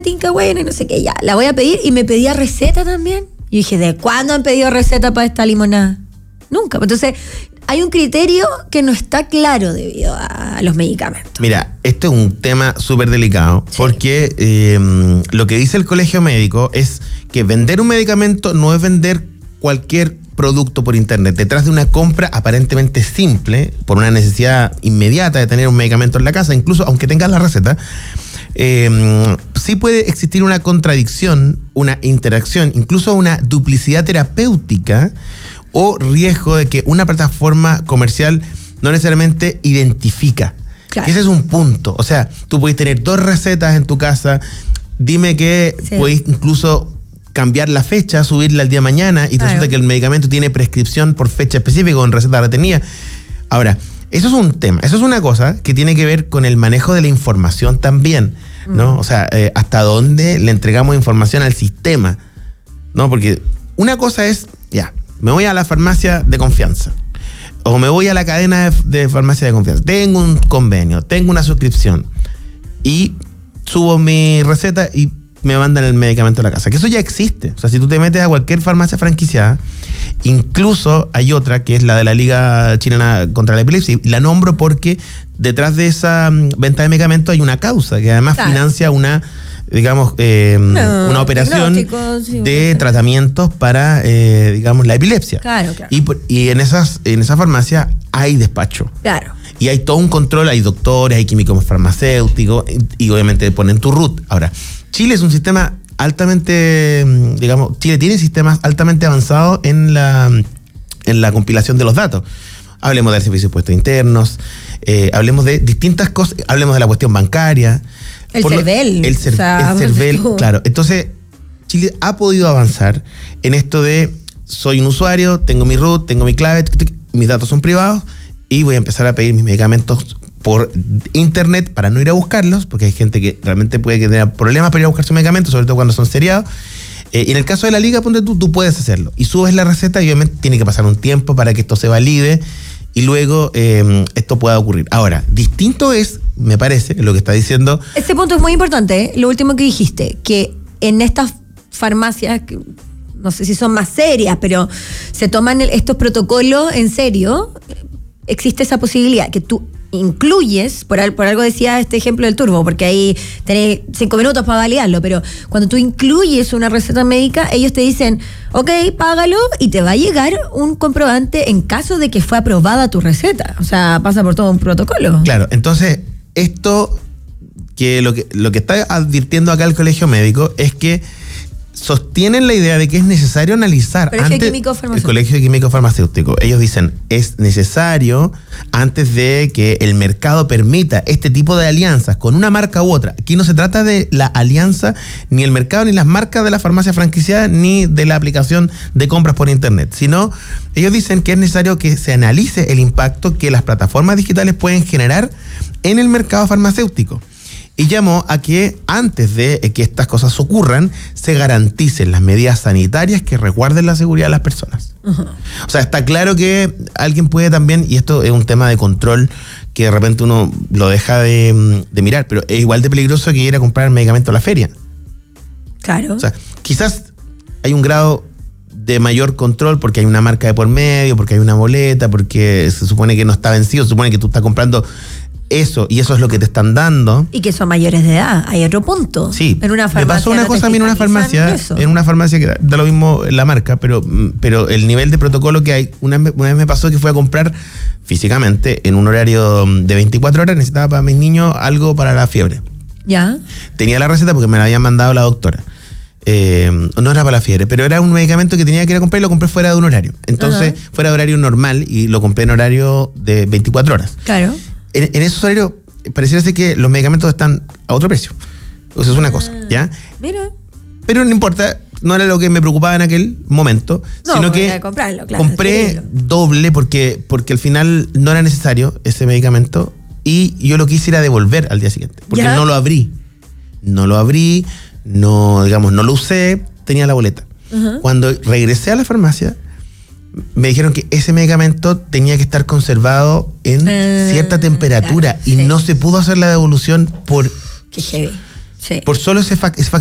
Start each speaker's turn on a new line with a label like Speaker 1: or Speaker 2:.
Speaker 1: tinca buena y no sé qué, ya, la voy a pedir, y me pedía receta también. Y dije, ¿de cuándo han pedido receta para esta limonada? Nunca. Entonces, hay un criterio que no está claro debido a los medicamentos.
Speaker 2: Mira, este es un tema súper delicado, sí, porque lo que dice el Colegio Médico es que vender un medicamento no es vender cualquier producto por internet. Detrás de una compra aparentemente simple, por una necesidad inmediata de tener un medicamento en la casa, incluso aunque tengas la receta, sí puede existir una contradicción, una interacción, incluso una duplicidad terapéutica o riesgo de que una plataforma comercial no necesariamente identifica. Claro. Ese es un punto. O sea, tú puedes tener 2 recetas en tu casa, dime que sí, puedes incluso cambiar la fecha, subirla al día de mañana y resulta que el medicamento tiene prescripción por fecha específica o en receta retenida. Ahora, eso es un tema, eso es una cosa que tiene que ver con el manejo de la información también, ¿no? O sea, hasta dónde le entregamos información al sistema, ¿no? Porque una cosa es, ya, me voy a la farmacia de confianza o me voy a la cadena de farmacia de confianza, tengo un convenio, tengo una suscripción y subo mi receta y me mandan el medicamento a la casa, que eso ya existe. O sea, si tú te metes a cualquier farmacia franquiciada, incluso hay otra que es la de la Liga Chilena contra la Epilepsia, y la nombro porque detrás de esa venta de medicamentos hay una causa que además financia una, digamos, una operación de tratamientos para, digamos, la epilepsia.
Speaker 1: Claro, claro.
Speaker 2: Y en esa farmacia hay despacho.
Speaker 1: Claro.
Speaker 2: Y hay todo un control, hay doctores, hay químicos farmacéuticos y obviamente ponen tu RUT. Ahora, Chile es un sistema altamente, digamos, Chile tiene sistemas altamente avanzados en la compilación de los datos. Hablemos del servicio de impuestos internos, hablemos de distintas cosas, hablemos de la cuestión bancaria.
Speaker 1: El CERVEL.
Speaker 2: El CERVEL, claro. Entonces, Chile ha podido avanzar en esto de soy un usuario, tengo mi RUT, tengo mi clave, mis datos son privados y voy a empezar a pedir mis medicamentos por internet para no ir a buscarlos, porque hay gente que realmente puede tener problemas para ir a buscar sus medicamentos, sobre todo cuando son seriados. Y en el caso de la Liga, ponte tú puedes hacerlo. Y subes la receta y obviamente tiene que pasar un tiempo para que esto se valide y luego esto pueda ocurrir. Ahora, distinto es, me parece, lo que está diciendo...
Speaker 1: Ese punto es muy importante, lo último que dijiste, que en estas farmacias, que no sé si son más serias, pero se toman estos protocolos en serio, existe esa posibilidad que tú incluyes, por algo decía este ejemplo del turbo, porque ahí tenés 5 minutos para validarlo, pero cuando tú incluyes una receta médica, ellos te dicen, ok, págalo y te va a llegar un comprobante en caso de que fue aprobada tu receta. O sea, pasa por todo un protocolo.
Speaker 2: Claro, entonces, esto que lo que está advirtiendo acá el Colegio Médico es que sostienen la idea de que es necesario analizar antes el Colegio de Químico Farmacéutico. Ellos dicen, es necesario antes de que el mercado permita este tipo de alianzas con una marca u otra. Aquí no se trata de la alianza, ni el mercado, ni las marcas de la farmacia franquiciada, ni de la aplicación de compras por internet, sino ellos dicen que es necesario que se analice el impacto que las plataformas digitales pueden generar en el mercado farmacéutico. Y llamó a que antes de que estas cosas ocurran, se garanticen las medidas sanitarias que resguarden la seguridad de las personas. Uh-huh. O sea, está claro que alguien puede también, y esto es un tema de control que de repente uno lo deja de mirar, pero es igual de peligroso que ir a comprar medicamento a la feria.
Speaker 1: Claro.
Speaker 2: O sea, quizás hay un grado de mayor control porque hay una marca de por medio, porque hay una boleta, porque se supone que no está vencido, se supone que tú estás comprando eso, y eso es lo que te están dando.
Speaker 1: Y que son mayores de edad, hay otro punto.
Speaker 2: Sí,
Speaker 1: en una farmacia
Speaker 2: me pasó una cosa a mí en una farmacia que da lo mismo la marca, pero el nivel de protocolo que hay, una vez me pasó que fui a comprar físicamente en un horario de 24 horas, necesitaba para mis niños algo para la fiebre.
Speaker 1: ¿Ya?
Speaker 2: Tenía la receta porque me la había mandado la doctora. No era para la fiebre, pero era un medicamento que tenía que ir a comprar y lo compré fuera de un horario. Entonces, fuera de horario normal y lo compré en horario de 24 horas.
Speaker 1: Claro.
Speaker 2: En esos horarios pareciera ser que los medicamentos están a otro precio. O sea, es una cosa, ¿ya?
Speaker 1: Mira.
Speaker 2: Pero no importa, no era lo que me preocupaba en aquel momento, no, sino que
Speaker 1: comprarlo, claro,
Speaker 2: compré doble porque al final no era necesario ese medicamento y yo lo quise ir a devolver al día siguiente, porque no lo abrí, no, digamos, no lo usé, tenía la boleta. Uh-huh. Cuando regresé a la farmacia, me dijeron que ese medicamento tenía que estar conservado en cierta temperatura y no se pudo hacer la devolución por...
Speaker 1: Qué heavy. Sí.
Speaker 2: Por solo ese factor